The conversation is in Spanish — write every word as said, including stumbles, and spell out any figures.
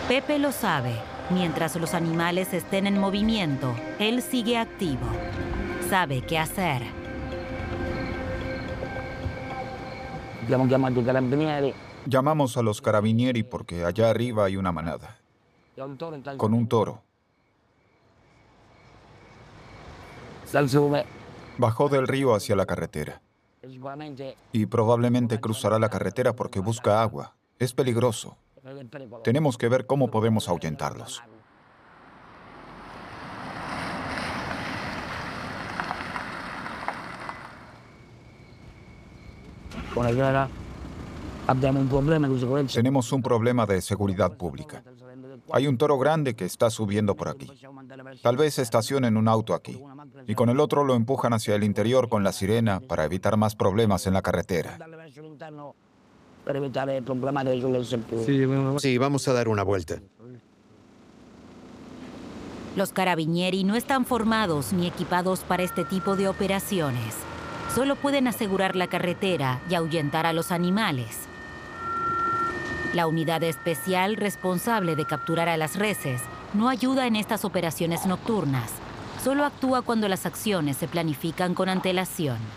Pepe lo sabe. Mientras los animales estén en movimiento, él sigue activo. Sabe qué hacer. Llamamos a los carabinieri porque allá arriba hay una manada. Con un toro. Bajó del río hacia la carretera. Y probablemente cruzará la carretera porque busca agua. Es peligroso. Tenemos que ver cómo podemos ahuyentarlos. Tenemos un problema de seguridad pública. Hay un toro grande que está subiendo por aquí. Tal vez estacionen un auto aquí. Y con el otro lo empujan hacia el interior con la sirena para evitar más problemas en la carretera. Sí, vamos a dar una vuelta. Los carabinieri no están formados ni equipados para este tipo de operaciones. Solo pueden asegurar la carretera y ahuyentar a los animales. La unidad especial responsable de capturar a las reses no ayuda en estas operaciones nocturnas. Solo actúa cuando las acciones se planifican con antelación.